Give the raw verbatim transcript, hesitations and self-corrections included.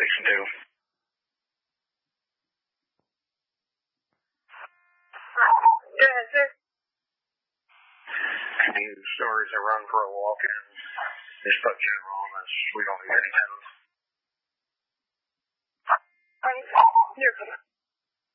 Station two. Go ahead, sir. Any stories that run for a walk-in? Just put general on us. We don't need any towns. Um, you're good.